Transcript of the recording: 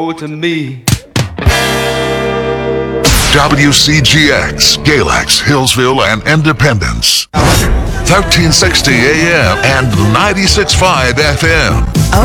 to me. WCGX, Galax, Hillsville, and Independence. 1360 AM and 96.5 FM.